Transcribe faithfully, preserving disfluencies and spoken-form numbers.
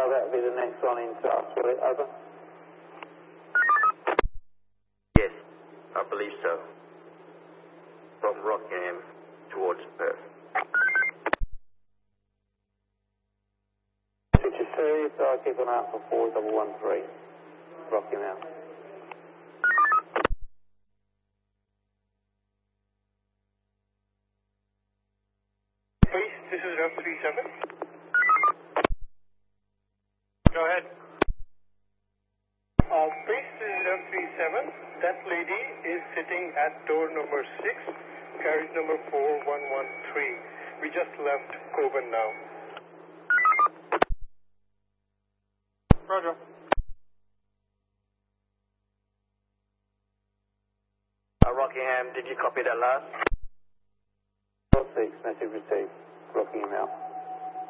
So that'll be the next one into us, will it? Over. Yes, I believe so. From Rockingham towards Perth. sixty-two, so I'll keep an eye out for four double one three. Rockingham. Please, this is Rev three seven. Go ahead. Uh, please, this is Rev three seven. That lady is sitting at door number six, carriage number four one one three. We just left Coburn now. Roger. Uh, Rockingham, did you copy that last? six, message received. Rockingham out.